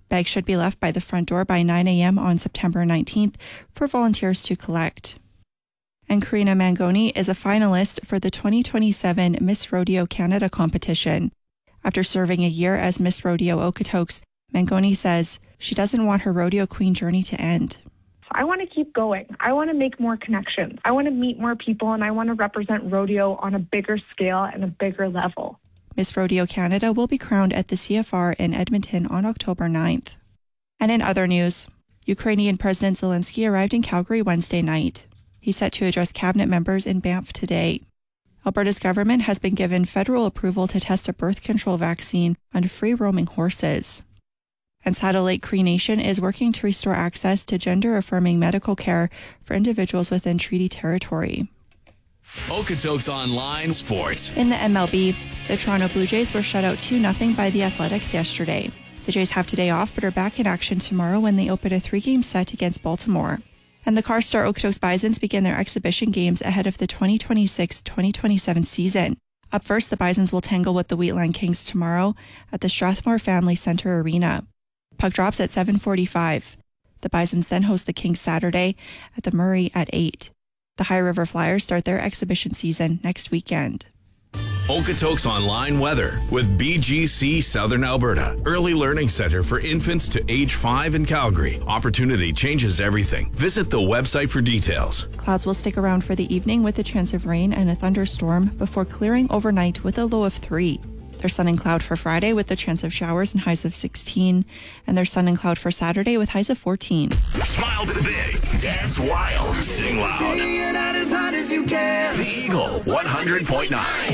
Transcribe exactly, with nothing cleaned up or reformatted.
Bags should be left by the front door by nine a.m. on September nineteenth for volunteers to collect. And Karina Mangoni is a finalist for the twenty twenty-seven Miss Rodeo Canada competition. After serving a year as Miss Rodeo Okotoks, Mangoni says she doesn't want her rodeo queen journey to end. I want to keep going. I want to make more connections. I want to meet more people, and I want to represent rodeo on a bigger scale and a bigger level. Miss Rodeo Canada will be crowned at the C F R in Edmonton on October ninth. And in other news, Ukrainian President Zelensky arrived in Calgary Wednesday night. He's set to address cabinet members in Banff today. Alberta's government has been given federal approval to test a birth control vaccine on free-roaming horses. And Saddle Lake Cree Nation is working to restore access to gender-affirming medical care for individuals within treaty territory. Okotoks Online Sports. In the M L B, the Toronto Blue Jays were shut out two nothing by the Athletics yesterday. The Jays have today off but are back in action tomorrow when they open a three-game set against Baltimore. And the Carstar Okotoks Bisons begin their exhibition games ahead of the twenty twenty-six twenty twenty-seven season. Up first, the Bisons will tangle with the Wheatland Kings tomorrow at the Strathmore Family Centre Arena. Puck drops at seven forty-five. The Bisons then host the Kings Saturday at the Murray at eight. The High River Flyers start their exhibition season next weekend. Okotoks Online Weather with B G C Southern Alberta. Early Learning Center for infants to age five in Calgary. Opportunity changes everything. Visit the website for details. Clouds will stick around for the evening with a chance of rain and a thunderstorm before clearing overnight with a low of three. There's sun and cloud for Friday with the chance of showers and highs of sixteen. And there's sun and cloud for Saturday with highs of fourteen. Smile big, dance wild, sing loud. The Eagle one hundred point nine.